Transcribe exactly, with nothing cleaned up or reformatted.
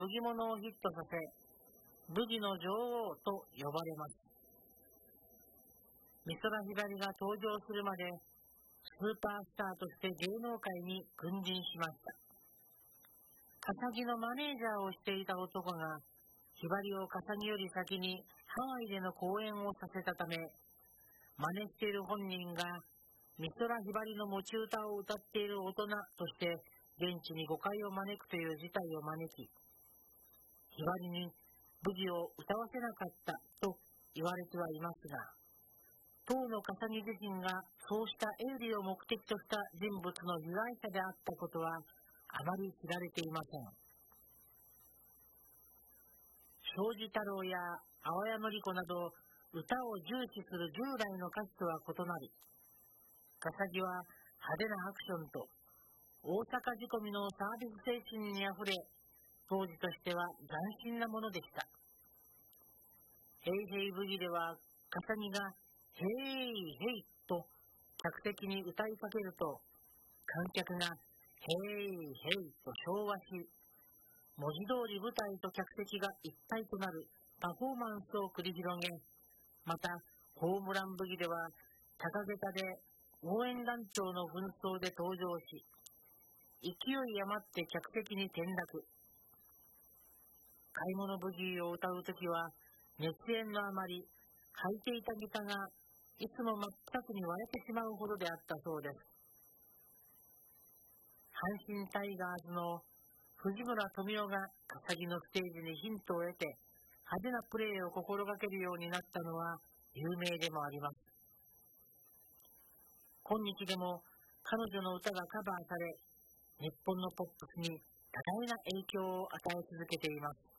ブギモノをヒットさせ、ブギの女王と呼ばれます。美空ひばりが登場するまで、スーパースターとして芸能界に君臨しました。笠木のマネージャーをしていた男が、ひばりを笠木より先にハワイでの公演をさせたため、真似している本人が美空ひばりの持ち歌を歌っている大人として現地に誤解を招くという事態を招き、ひばりにブギを歌わせなかったと言われてはいますが、当の笠木自身がそうした営利を目的とした人物の被害者であったことはあまり知られていません。庄司太郎や淡谷のり子など歌を重視する従来の歌手とは異なり、笠木は派手なアクションと大阪仕込みのサービス精神にあふれ、当時としては斬新なものでした。ヘイヘイブギでは笠木がヘイヘイと客席に歌いかけると、観客がヘイヘイと唱和し、文字通り舞台と客席が一体となるパフォーマンスを繰り広げ、またホームランブギでは高桁で応援団長の紛争で登場し、勢い余って客席に転落。買い物ブギーを歌うときは熱演のあまり、履いていたギターがいつも真っ二つに割れてしまうほどであったそうです。阪神タイガーズの藤村富美男が笠木のステージにヒントを得て派手なプレーを心がけるようになったのは有名でもあります。今日でも彼女の歌がカバーされ、日本のポップスに多大な影響を与え続けています。